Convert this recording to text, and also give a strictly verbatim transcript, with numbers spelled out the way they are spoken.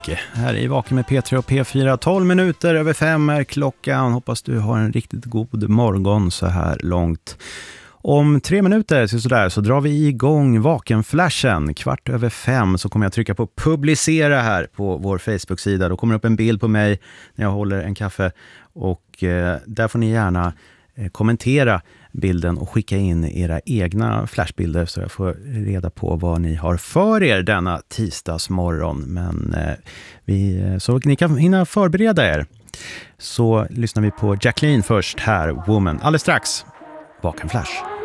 Här i Vaken med P tre och P fyra, tolv minuter över fem är klockan. Hoppas du har en riktigt god morgon så här långt. Om tre minuter så, sådär, så drar vi igång Vakenflashen. Kvart över fem så kommer jag trycka på publicera här på vår Facebook-sida. Då kommer upp en bild på mig när jag håller en kaffe. Och eh, där får ni gärna eh, kommentera bilden och skicka in era egna flashbilder så jag får reda på vad ni har för er denna tisdagsmorgon. Men eh, vi, så ni kan hinna förbereda er. Så lyssnar vi på Jacqueline först här, Woman. Alldeles strax, Vakenflash.